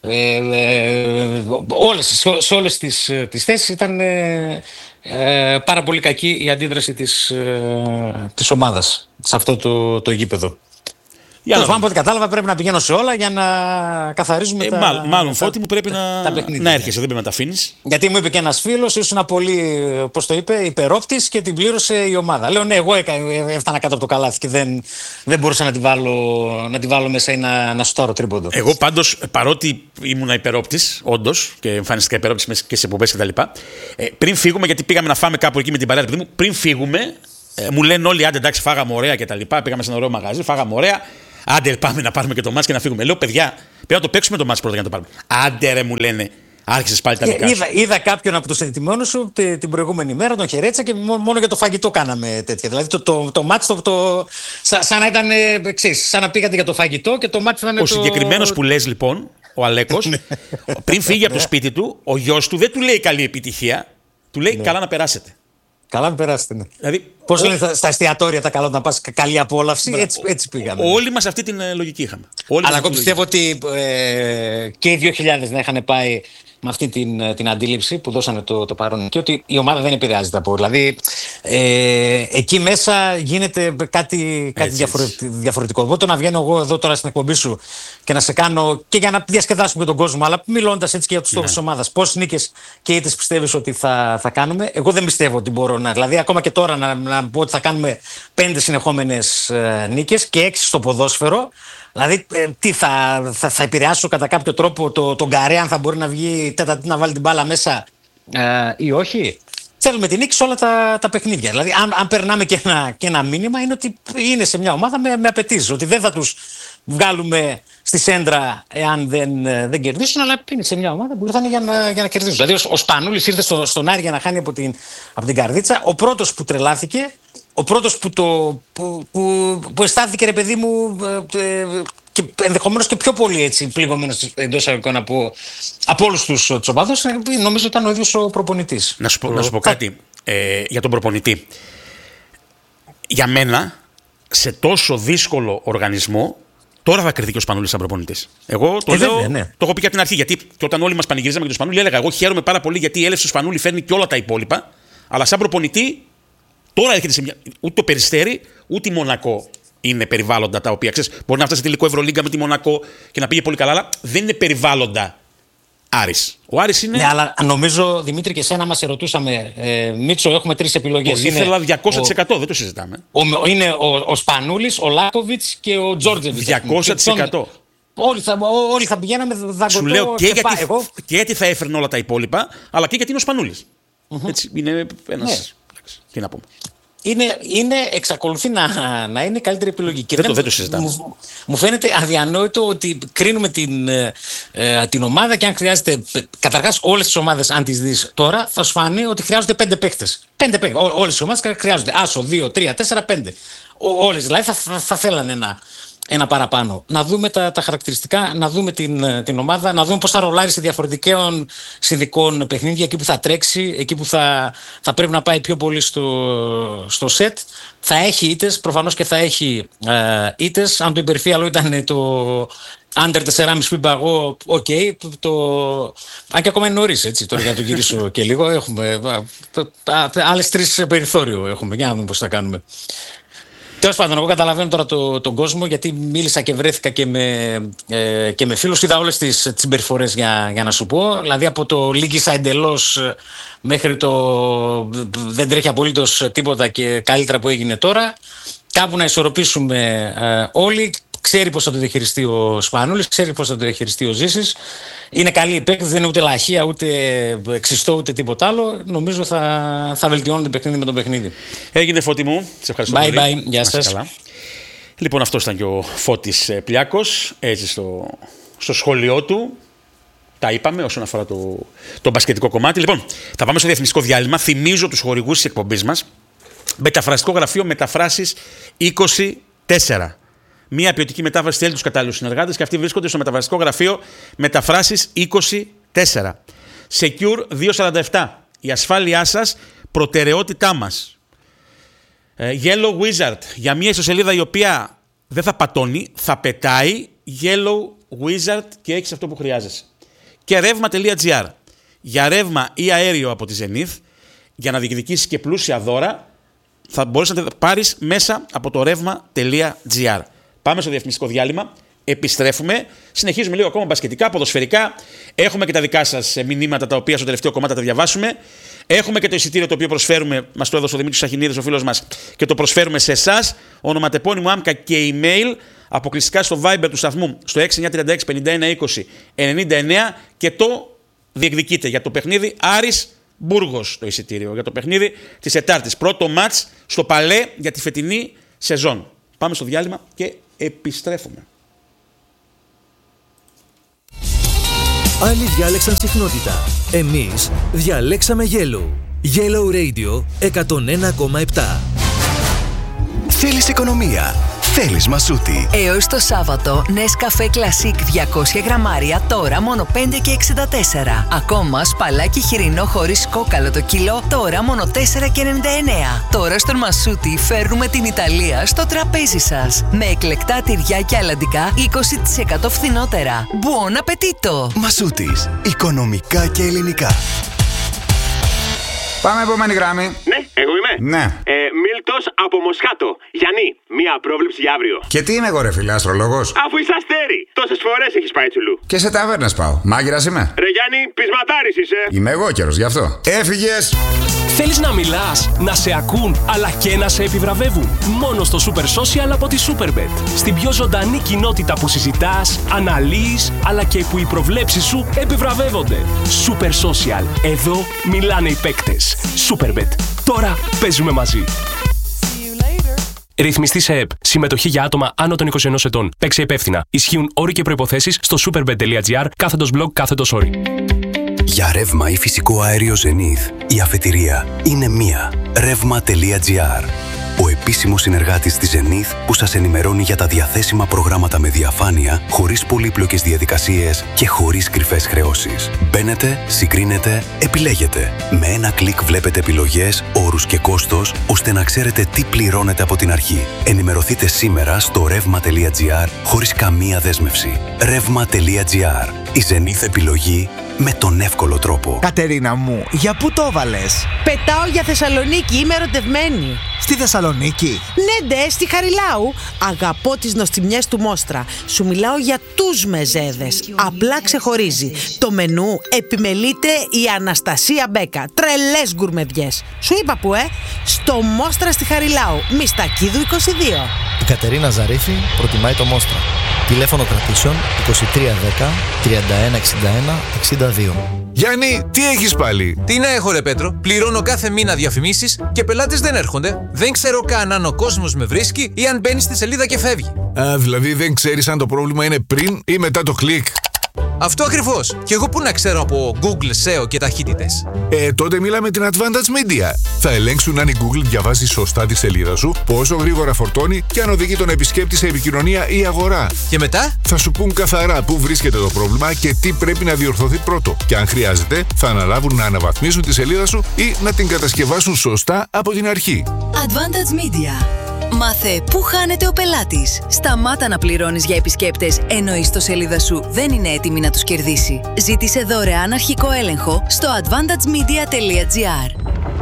σε όλες τις θέσεις ήταν πάρα πολύ κακή η αντίδραση της ομάδας σε αυτό το γήπεδο. Τέλος πάντων, από ό,τι κατάλαβα, πρέπει να πηγαίνω σε όλα για να καθαρίζουμε τα. Μάλλον Φώτη μου πρέπει να έρχεσαι, δεν πρέπει να τα αφήνεις. Γιατί μου είπε και ένας φίλος, ήσουν πολύ, πώς το είπε, υπερόπτης και την πλήρωσε η ομάδα. Λέω ναι, εγώ έφτανα κάτω από το καλάθι και δεν μπορούσα να τη βάλω μέσα ή να σουτάρω τρίποντο. Εγώ πάντως, παρότι ήμουν υπερόπτης, όντως, και εμφανιστικά υπερόπτης και σε εκπομπές κτλ. Πριν φύγουμε, γιατί πήγαμε να φάμε κάπου εκεί με την παρέα μου, πριν φύγουμε, μου λένε όλοι, άντε εντάξει, φάγαμε ωραία κτλ. Πήγαμε σε ένα ωραίο μαγαζί, φάγαμε ωραία. Άντε, πάμε να πάρουμε και το μάτς και να φύγουμε. Λέω, παιδιά, πρέπει να το παίξουμε το μάτς πρώτα για να το πάρουμε. Άντε, ρε, μου λένε, άρχισες πάλι τα δικά σου. Είδα κάποιον από τους ετοιμόνους σου την προηγούμενη μέρα, τον χαιρέτησα και μόνο για το φαγητό κάναμε τέτοια. Δηλαδή το μάτς, σαν να ήταν, σαν να πήγατε για το φαγητό και το μάτς ήταν. Ο συγκεκριμένος που λες λοιπόν, ο Αλέκος, πριν φύγει από το σπίτι του, ο γιος του δεν του λέει καλή επιτυχία, του λέει καλά να περάσετε. Καλά να περάσετε. Ναι. Δηλαδή, πώς λένε στα εστιατόρια τα καλά να πας καλή απόλαυση, έτσι πήγαμε. Όλοι μας αυτή την λογική είχαμε. Αλλά εγώ πιστεύω ότι και οι 2.000 να είχαν πάει με αυτή την αντίληψη που δώσανε το παρόν και ότι η ομάδα δεν επηρεάζεται από. Δηλαδή εκεί μέσα γίνεται κάτι διαφορετικό. Εγώ το να βγαίνω εγώ εδώ τώρα στην εκπομπή σου και να σε κάνω και για να διασκεδάσουμε τον κόσμο, αλλά μιλώντας έτσι και για τους στόχους της ομάδας, πόσες νίκες και ήττες πιστεύεις ότι θα κάνουμε? Εγώ δεν πιστεύω ότι μπορώ να. Δηλαδή, ακόμα και τώρα να πω ότι θα κάνουμε 5 συνεχόμενες νίκες και 6 στο ποδόσφαιρο. Δηλαδή, τι θα επηρεάσω κατά κάποιο τρόπο τον Καρέ, αν θα μπορεί να βγει τέταρτη να βάλει την μπάλα μέσα ή όχι? Θέλουμε την νίκη σε όλα τα παιχνίδια. Δηλαδή, αν περνάμε και ένα μήνυμα, είναι ότι είναι σε μια ομάδα με απαιτήσεις. Ότι δεν θα τους βγάλουμε στη σέντρα εάν δεν κερδίσουν, αλλά είναι σε μια ομάδα που ήρθαν για να κερδίσουν. Δηλαδή, ο Σπανούλης ήρθε στον Άρη για να χάνει από την καρδίτσα. Ο πρώτος που τρελάθηκε, ο πρώτος που αισθάνθηκε, ρε παιδί μου, και ενδεχομένως και πιο πολύ έτσι πληγωμένος εντός εισαγωγικών από όλους τους οπαδούς, νομίζω ήταν ο ίδιος ο προπονητής. Να σου πω κάτι για τον προπονητή. Για μένα, σε τόσο δύσκολο οργανισμό, τώρα θα κρυθεί και ο Σπανούλης σαν προπονητής. Εγώ το λέω, ναι. Το έχω πει και από την αρχή. Γιατί και όταν όλοι μας πανηγυρίζαμε για τον Σπανούλη, έλεγα: εγώ χαίρομαι πάρα πολύ γιατί η έλευση του Σπανούλη φέρνει και όλα τα υπόλοιπα. Αλλά σαν προπονητή, τώρα έρχεται σε μια. Ούτε το Περιστέρι, ούτε η Μονακό είναι περιβάλλοντα τα οποία ξέρεις. Μπορεί να φτάσει σε τελικό Ευρωλίγκα με τη Μονακό και να πήγε πολύ καλά, αλλά δεν είναι περιβάλλοντα Άρης. Ο Άρης είναι. Ναι, αλλά νομίζω, Δημήτρη, και εσένα μας ερωτούσαμε, Μίτσο, έχουμε 3 επιλογές. Ήθελα 200%, δεν το συζητάμε. Είναι ο Σπανούλης, ο Λάκοβιτς και ο Τζόρτζεβιτς. 200%. Όλοι θα πηγαίναμε δαγκωτό. Σου λέω και γιατί θα έφερνε όλα τα υπόλοιπα, αλλά και γιατί είναι ο Σπανούλης. Έτσι, είναι ένας. Ναι. Τι να πούμε. Εξακολουθεί να είναι η καλύτερη επιλογή. Και δεν το συζητάμε. Μου φαίνεται αδιανόητο ότι κρίνουμε την ομάδα και αν χρειάζεται. Καταρχάς, όλες τις ομάδες, αν τις δεις τώρα, θα σου φανεί ότι χρειάζονται 5 παίχτες. 5 παίχτες. Όλες τις ομάδες χρειάζονται. Άσο, 2, 3, 4, 5. Όλες δηλαδή θα θέλανε ένα παραπάνω. Να δούμε τα χαρακτηριστικά, να δούμε την ομάδα, να δούμε πώς θα ρολάρει σε διαφορετικών συνδικών παιχνίδια, εκεί που θα τρέξει, εκεί που θα πρέπει να πάει πιο πολύ στο σετ. Θα έχει ήττες, προφανώς και θα έχει ήττες. Αν το υπερφύαλο ήταν το under 4,5 που είπα εγώ, αν και ακόμα είναι νωρίς, έτσι, τώρα για να το γυρίσω και λίγο, έχουμε άλλες 3 περιθώριο έχουμε, για να δούμε πώς θα κάνουμε. Τέλος πάντων, εγώ καταλαβαίνω τώρα τον κόσμο, γιατί μίλησα και βρέθηκα και με φίλους. Είδα όλες τις συμπεριφορές για να σου πω. Δηλαδή από το λίγησα εντελώς μέχρι το δεν τρέχει απολύτως τίποτα και καλύτερα που έγινε τώρα. Κάπου να ισορροπήσουμε όλοι. Ξέρει πώς θα το διαχειριστεί ο Σπανούλης, ξέρει πώς θα το διαχειριστεί ο Ζήσης. Είναι καλή η παίκτης, δεν είναι ούτε λαχεία, ούτε ξυστό, ούτε τίποτα άλλο. Νομίζω θα βελτιώνει το παιχνίδι με τον παιχνίδι. Έγινε, Φώτη μου. Σε ευχαριστώ πολύ. Bye. Γεια σας. Λοιπόν, αυτός ήταν και ο Φώτης Πλιάκος, έτσι στο σχόλιο του. Τα είπαμε όσον αφορά το μπασκετικό κομμάτι. Λοιπόν, θα πάμε στο διαφημιστικό διάλειμμα. Θυμίζω τους χορηγούς της εκπομπής μας. Μεταφραστικό γραφείο Μεταφράσεις 24. Μία ποιοτική μετάφραση θέλει τους κατάλληλους συνεργάτες και αυτοί βρίσκονται στο μεταφραστικό γραφείο Μεταφράσεις 24. Secure 247. Η ασφάλειά σας, προτεραιότητά μας. Yellow Wizard. Για μια ιστοσελίδα η οποία δεν θα πατώνει, θα πετάει. Yellow Wizard και έχεις αυτό που χρειάζεσαι. Και ρεύμα.gr. Για ρεύμα ή αέριο από τη Zenith, για να διεκδικήσεις και πλούσια δώρα, θα μπορείς να τα πάρεις μέσα από το ρεύμα.gr. Πάμε στο διαφημιστικό διάλειμμα. Επιστρέφουμε. Συνεχίζουμε λίγο ακόμα μπασκετικά, ποδοσφαιρικά. Έχουμε και τα δικά σας μηνύματα, τα οποία στο τελευταίο κομμάτι θα τα διαβάσουμε. Έχουμε και το εισιτήριο το οποίο προσφέρουμε, μας το έδωσε ο Δημήτρης Σαχινίδης, ο φίλος μας, και το προσφέρουμε σε εσάς. Ονοματεπώνυμο, άμκα και email. Αποκλειστικά στο Viber του σταθμού στο 6936 51 20 99 και το διεκδικείτε για το παιχνίδι Άρης Μπούργος, το εισιτήριο για το παιχνίδι της Τετάρτης. Πρώτο μάτς στο Παλέ για τη φετινή σεζόν. Πάμε στο διάλειμμα και επιστρέφουμε. Άλλοι διάλεξαν συχνότητα. Εμείς διαλέξαμε Yellow. Yellow Radio 101,7. Θέλεις οικονομία. Θέλεις Μασούτη. Έως το Σάββατο, Nescafé Classic 200 γραμμάρια τώρα μόνο 5,64. Ακόμα σπαλάκι χοιρινό χωρίς κόκαλο το κιλό τώρα μόνο 4,99. Τώρα στον Μασούτη φέρνουμε την Ιταλία στο τραπέζι σας. Με εκλεκτά τυριά και αλαντικά 20% φθηνότερα. Buon appetito! Μασούτης. Οικονομικά και ελληνικά. Πάμε επόμενη γράμμη. Ναι, εγώ είμαι. Ναι. Μίλτος από Μοσχάτο. Γιάννη, μία πρόβλεψη για αύριο. Και τι είμαι εγώ, ρε φίλε, αστρολόγος? Αφού είσαι αστέρι, τόσες φορές έχεις πάει τσουλού. Και σε ταβέρνες πάω. Μάγειρας είμαι. Ρε Γιάννη, πεισματάρης είσαι. Είμαι εγώ καιρος, γι' αυτό. Έφυγες. Θέλεις να μιλάς, να σε ακούν, αλλά και να σε επιβραβεύουν? Μόνο στο Super Social από τη Superbet. Στην πιο ζωντανή κοινότητα που συζητάς, αναλύεις, αλλά και που οι προβλέψεις σου επιβραβεύονται. Super Social. Εδώ μιλάνε οι παίκτες. Superbet. Τώρα παίζουμε μαζί. Ρυθμιστή σε ΕΠ. Συμμετοχή για άτομα άνω των 21 ετών. Παίξε υπεύθυνα. Ισχύουν όροι και προϋποθέσεις στο superbet.gr/blog/όροι. Για ρεύμα ή φυσικό αέριο Zenith, η αφετηρία είναι μία. Revma.gr. Ο επίσημος συνεργάτης της Zenith που σας ενημερώνει για τα διαθέσιμα προγράμματα με διαφάνεια, χωρίς πολύπλοκες διαδικασίες και χωρίς κρυφές χρεώσεις. Μπαίνετε, συγκρίνετε, επιλέγετε. Με ένα κλικ βλέπετε επιλογές, όρους και κόστος, ώστε να ξέρετε τι πληρώνετε από την αρχή. Ενημερωθείτε σήμερα στο Revma.gr χωρίς καμία δέσμευση. Revma.gr. Η Zenith επιλογή με τον εύκολο τρόπο. Κατερίνα μου, για πού το έβαλες? Πετάω για Θεσσαλονίκη, είμαι ερωτευμένη. Στη Θεσσαλονίκη? Ναι, ντε, στη Χαριλάου. Αγαπώ τις νοστιμιές του Μόστρα. Σου μιλάω για τους μεζέδες. Απλά ξεχωρίζει. Το μενού επιμελείται η Αναστασία Μπέκα. Τρελές γκουρμεδιές. Σου είπα που, στο Μόστρα στη Χαριλάου. Μιστακίδου 22. Η Κατερίνα Ζαρίφη προτιμάει το Μόστρα. Τηλέφωνο κρατήσεων 2310 3161 62. Γιάννη, τι έχεις πάλι? Τι να έχω ρε Πέτρο, πληρώνω κάθε μήνα διαφημίσεις και πελάτες δεν έρχονται. Δεν ξέρω καν αν ο κόσμος με βρίσκει ή αν μπαίνει στη σελίδα και φεύγει. Α, δηλαδή δεν ξέρεις αν το πρόβλημα είναι πριν ή μετά το κλικ. Αυτό ακριβώς. Και εγώ πού να ξέρω από Google, SEO και ταχύτητες? Τότε μίλα με την Advantage Media. Θα ελέγξουν αν η Google διαβάζει σωστά τη σελίδα σου, πόσο γρήγορα φορτώνει και αν οδηγεί τον επισκέπτη σε επικοινωνία ή αγορά. Και μετά? Θα σου πούν καθαρά πού βρίσκεται το πρόβλημα και τι πρέπει να διορθωθεί πρώτο. Και αν χρειάζεται, θα αναλάβουν να αναβαθμίσουν τη σελίδα σου ή να την κατασκευάσουν σωστά από την αρχή. Advantage Media. Μάθε πού χάνεται ο πελάτης. Σταμάτα να πληρώνεις για επισκέπτες ενώ η ιστοσελίδα σου δεν είναι έτοιμη να τους κερδίσει. Ζήτησε δωρεάν αρχικό έλεγχο στο advantagemedia.gr.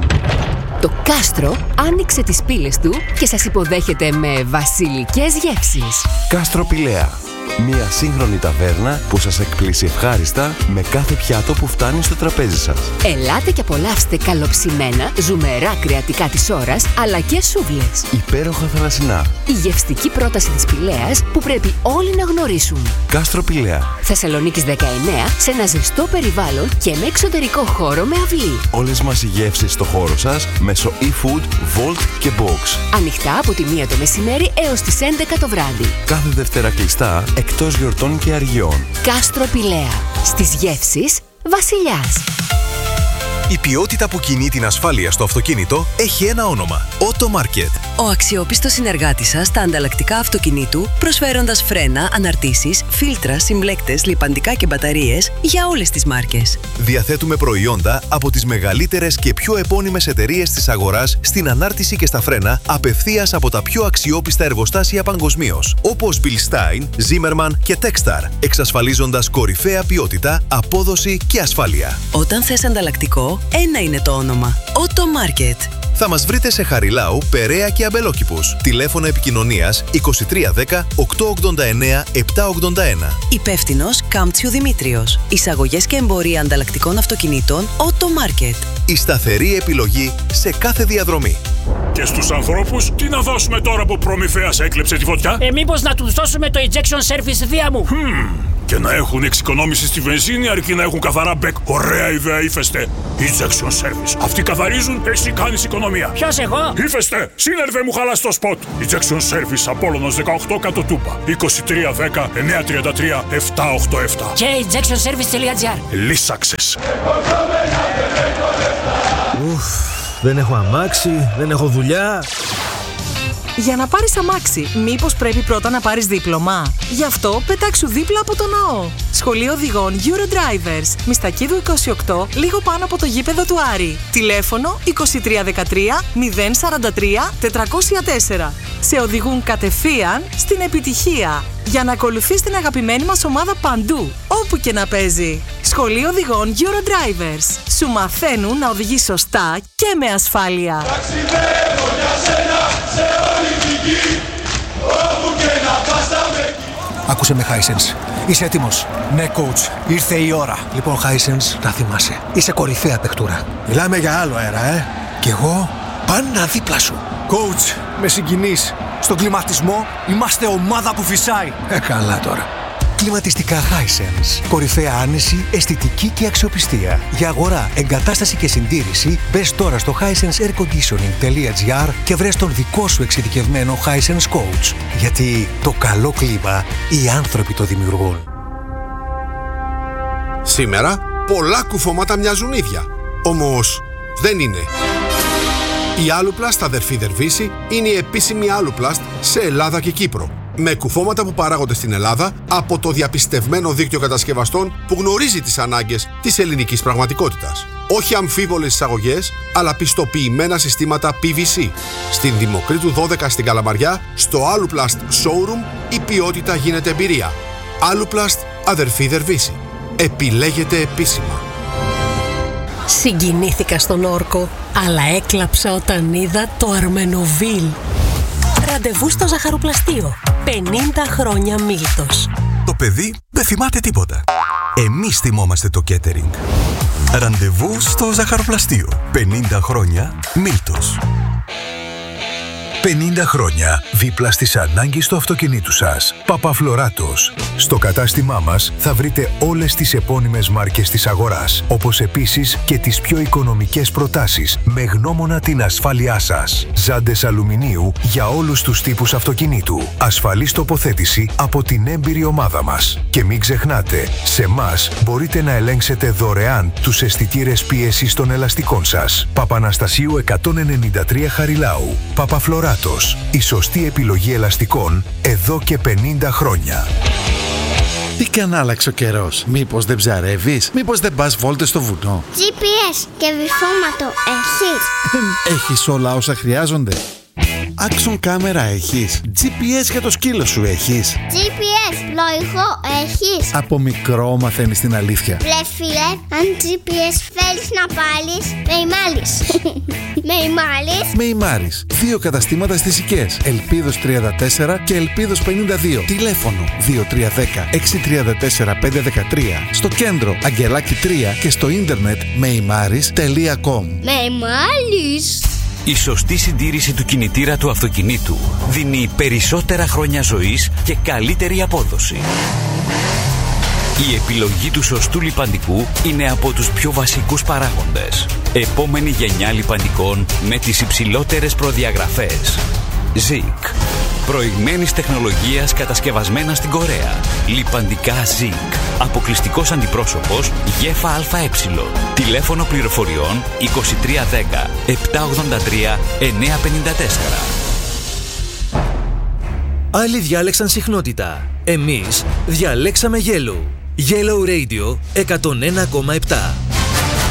Το κάστρο άνοιξε τις πύλες του και σας υποδέχεται με βασιλικές γεύσεις. Κάστρο Πηλαία. Μια σύγχρονη ταβέρνα που σας εκπλήσει ευχάριστα με κάθε πιάτο που φτάνει στο τραπέζι σας. Ελάτε και απολαύστε καλοψημένα, ζουμερά κρεατικά της ώρας, αλλά και σούβλες. Υπέροχα θαλασσινά. Η γευστική πρόταση της Πηλαίας που πρέπει όλοι να γνωρίσουν. Κάστρο Πηλαία. Θεσσαλονίκης 19, σε ένα ζεστό περιβάλλον και με εξωτερικό χώρο με αυλή. Όλες μας οι γεύσεις στο χώρο σας μέσω e-food, Volt και Box. Ανοιχτά από τη 1 το μεσημέρι έως τις 11 το βράδυ. Κάθε Δευτέρα κλειστά, εκτός γιορτών και αργιών. Κάστρο Πηλαία. Στις γεύσεις βασιλιάς. Η ποιότητα που κινεί την ασφάλεια στο αυτοκίνητο έχει ένα όνομα. Auto Market. Ο αξιόπιστος συνεργάτης σας στα ανταλλακτικά αυτοκινήτου, προσφέροντας φρένα, αναρτήσεις, φίλτρα, συμπλέκτες, λιπαντικά και μπαταρίες για όλες τις μάρκες. Διαθέτουμε προϊόντα από τις μεγαλύτερες και πιο επώνυμες εταιρείες της αγοράς στην ανάρτηση και στα φρένα, απευθείας από τα πιο αξιόπιστα εργοστάσια παγκοσμίως, όπως Bilstein, Zimmermann και Techstar, εξασφαλίζοντας κορυφαία ποιότητα, απόδοση και ασφάλεια. Όταν θες ανταλλακτικό, ένα είναι το όνομα. Auto Market. θα μας βρείτε σε Χαριλάου, Περαία και Αμπελόκηπους. Τηλέφωνο επικοινωνίας 2310 889 781. Υπεύθυνος Κάμπτσιου Δημήτριος. Εισαγωγές και εμπορία ανταλλακτικών αυτοκινήτων Auto Market. Η σταθερή επιλογή σε κάθε διαδρομή. Και στους ανθρώπους, τι να δώσουμε τώρα που προμηθέας έκλεψε τη φωτιά? Μήπως να τους δώσουμε το injection service δία μου. Και να έχουν εξοικονόμηση στη βενζίνη αρκεί να έχουν καθαρά μπεκ. Ωραία ιδέα, Ύφεστε. Injection service. Αυτοί καθαρίζουν, εσύ κάνεις οικονομία. Ποιος, εγώ? Ύφεστε, σύνερβε μου χαλάς το σποτ. Injection service Απόλλωνος 18 κάτω Τούπα. 2310 933 787. Και injectionservice.gr. Λύσαξες. Δεν έχω αμάξι, δεν έχω δουλειά. Για να πάρεις αμάξι, μήπως πρέπει πρώτα να πάρεις δίπλωμα? Γι' αυτό πετάξου δίπλα από το ναό. Σχολείο οδηγών Eurodrivers. Μιστακίδου 28, λίγο πάνω από το γήπεδο του Άρη. Τηλέφωνο 2313 043 404. Σε οδηγούν κατευθείαν στην επιτυχία. Για να ακολουθείς την αγαπημένη μας ομάδα παντού, όπου και να παίζει. Σχολείο οδηγών Eurodrivers. Σου μαθαίνουν να οδηγείς σωστά και με ασφάλεια. Ταξιδεύω για σένα σε όλη την γη, όπου και να πας θα με... Άκουσε με, Hisense. Είσαι έτοιμος? Ναι, coach. Ήρθε η ώρα. Λοιπόν, Hisense, να θυμάσαι. Είσαι κορυφαία παιχτούρα. Μιλάμε για άλλο αέρα, Κι εγώ πάντα δίπλα σου. Coach, με συγκινείς. Στον κλιματισμό είμαστε ομάδα που φυσάει. Καλά τώρα. Κλιματιστικά Hisense. Κορυφαία άνεση, αισθητική και αξιοπιστία. Για αγορά, εγκατάσταση και συντήρηση, μπες τώρα στο hisenseairconditioning.gr και βρες τον δικό σου εξειδικευμένο Hisense Coach. Γιατί το καλό κλίμα οι άνθρωποι το δημιουργούν. Σήμερα πολλά κουφώματα μοιάζουν ίδια. Όμως δεν είναι. Η Aluplast αδερφή Δερβίση είναι η επίσημη Aluplast σε Ελλάδα και Κύπρο. Με κουφώματα που παράγονται στην Ελλάδα από το διαπιστευμένο δίκτυο κατασκευαστών που γνωρίζει τις ανάγκες της ελληνικής πραγματικότητας. Όχι αμφίβολες εισαγωγές, αλλά πιστοποιημένα συστήματα PVC. Στην Δημοκρίτου 12 στην Καλαμαριά, στο Aluplast Showroom, η ποιότητα γίνεται εμπειρία. Aluplast αδερφή Δερβίση. Επιλέγεται επίσημα. Συγκινήθηκα στον όρκο, αλλά έκλαψα όταν είδα το Αρμενοβίλ. Ραντεβού στο ζαχαροπλαστείο. 50 χρόνια Μίλτος. Το παιδί δεν θυμάται τίποτα. Εμείς θυμόμαστε το catering. Ραντεβού στο ζαχαροπλαστείο. 50 χρόνια Μίλτος. 50 χρόνια δίπλα στις ανάγκες του αυτοκινήτου σας. Παπαφλωράτος. Στο κατάστημά μας θα βρείτε όλες τις επώνυμες μάρκες της αγοράς, όπως επίσης και τις πιο οικονομικές προτάσεις με γνώμονα την ασφάλειά σας. Ζάντες αλουμινίου για όλους τους τύπους αυτοκινήτου. Ασφαλής τοποθέτηση από την έμπειρη ομάδα μας. Και μην ξεχνάτε, σε εμάς μπορείτε να ελέγξετε δωρεάν τους αισθητήρες πίεσης των ελαστικών σας. Παπαναστασίου 193 Χαριλάου. Παπαφλωράτος. Η σωστή επιλογή ελαστικών εδώ και 50 χρόνια. Τι κι αν άλλαξε ο καιρός? Μήπως δεν ψαρεύεις? Μήπως δεν πας βόλτες στο βουνό? GPS και βυθόματο έχεις? Έχεις όλα όσα χρειάζονται? Action κάμερα έχεις? GPS για το σκύλο σου έχεις? GPS πλοηγό έχεις? Από μικρό μαθαίνεις την αλήθεια. Ρε φίλε, αν GPS θέλεις να πάλεις, με ημάλεις. Με ημάλεις? Με ημάρεις. 2 καταστήματα στις Οικές. Ελπίδος 34 και Ελπίδος 52. Τηλέφωνο 2310 634 513. Στο κέντρο Αγγελάκη 3 και στο ίντερνετ meimaris.com. Με ημάλεις? Η σωστή συντήρηση του κινητήρα του αυτοκινήτου δίνει περισσότερα χρόνια ζωής και καλύτερη απόδοση. Η επιλογή του σωστού λιπαντικού είναι από τους πιο βασικούς παράγοντες. Επόμενη γενιά λιπαντικών με τις υψηλότερες προδιαγραφές. ZIC. Προηγμένης τεχνολογίας κατασκευασμένα στην Κορέα. Λιπαντικά ZIC. Αποκλειστικός αντιπρόσωπος ΓΕΦΑ ΑΕ. Τηλέφωνο πληροφοριών 2310 783 954. Άλλοι διάλεξαν συχνότητα. Εμείς διαλέξαμε Yellow. Yellow Radio 101,7.